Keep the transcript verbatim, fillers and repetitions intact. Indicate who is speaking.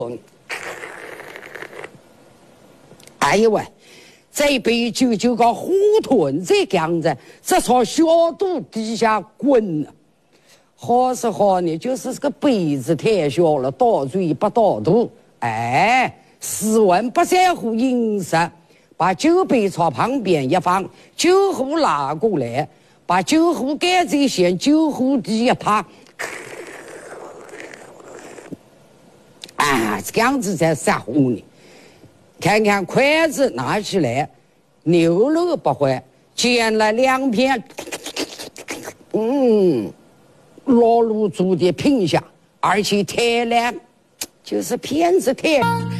Speaker 1: 哎呦喂，这杯酒就跟火豚这样子，这朝小肚底下滚了。好是好呢，就是这个杯子太小了，倒嘴不倒肚。哎，斯文不在乎饮食，把酒杯朝旁边一放，酒壶拉过来，把酒壶盖子一掀，酒壶底一趴。啊，这样子才杀乎呢。看看筷子拿起来，牛肉不坏，煎了两片，嗯，老卤煮的品相，而且太烂，就是骗子太。